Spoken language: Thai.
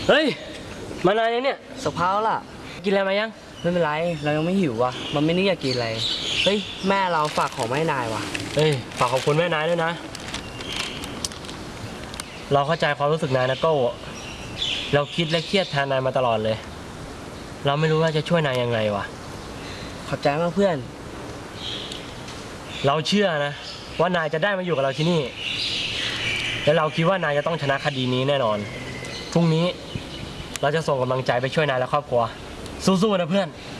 เฮ้ยมานานยังเนี่ยสักพักแล้วล่ะกินอะไรมายังไม่เป็นไรเรายังไม่หิวว่ะมันไม่นึกอยากกินอะไรเฮ้ยแม่เราฝากของมาให้นายว่ะเฮ้ยฝากขอบคุณแม่นายด้วยนะเราเข้าใจความรู้สึกนายนะโก้เราคิดและเครียดแทนนายมาตลอดเลยเราไม่รู้ว่าจะช่วยนายยังไงวะขอบใจมากเพื่อนเราเชื่อนะว่านายจะได้มาอยู่กับเราที่นี่และเราคิดว่านายจะต้องชนะคดีนี้แน่นอนพรุ่งนี้เราจะส่งกำลังใจไปช่วยนายและครอบครัวสู้ๆนะเพื่อน